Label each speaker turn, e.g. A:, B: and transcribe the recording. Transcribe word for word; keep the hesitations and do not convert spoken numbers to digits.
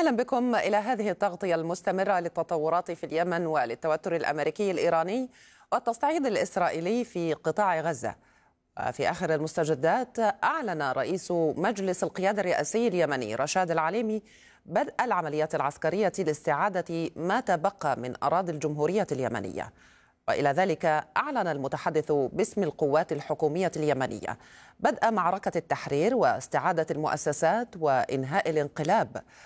A: أهلا بكم إلى هذه التغطية المستمرة للتطورات في اليمن وللتوتر الأمريكي الإيراني والتصعيد الإسرائيلي في قطاع غزة. في آخر المستجدات، أعلن رئيس مجلس القيادة الرئاسي اليمني رشاد العليمي بدء العمليات العسكرية لاستعادة ما تبقى من أراضي الجمهورية اليمنية. وإلى ذلك أعلن المتحدث باسم القوات الحكومية اليمنية بدء معركة التحرير واستعادة المؤسسات وإنهاء الانقلاب.